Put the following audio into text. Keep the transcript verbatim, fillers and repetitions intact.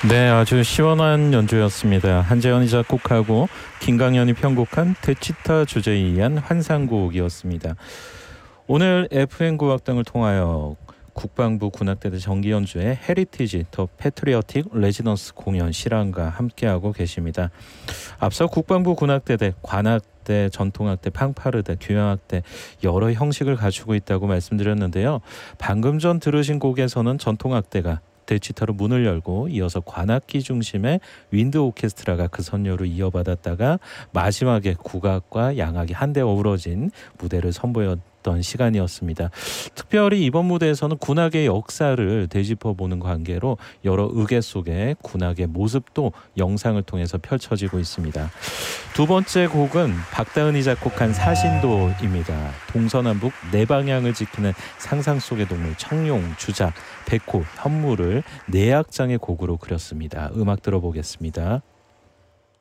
네, 아주 시원한 연주였습니다. 한재현이 작곡하고 김강현이 편곡한 대치타 주제에 의한 환상곡이었습니다. 오늘 에프엠 국악당을 통하여 국방부 군악대대 정기연주회 헤리티지 더 패트리어틱 레지던스 공연 실황과 함께하고 계십니다. 앞서 국방부 군악대대, 관악대, 전통악대, 팡파르대, 교향악대 여러 형식을 갖추고 있다고 말씀드렸는데요. 방금 전 들으신 곡에서는 전통악대가 대치타로 문을 열고 이어서 관악기 중심의 윈드 오케스트라가 그 선율을 이어받았다가 마지막에 국악과 양악이 한데 어우러진 무대를 선보였던 시간이었습니다. 특별히 이번 무대에서는 군악의 역사를 되짚어보는 관계로 여러 의계 속에 군악의 모습도 영상을 통해서 펼쳐지고 있습니다. 두 번째 곡은 박다은이 작곡한 사신도입니다. 동서남북 네 방향을 지키는 상상 속의 동물 청룡, 주작, 백호, 현무를 네 악장의 곡으로 그렸습니다. 음악 들어보겠습니다.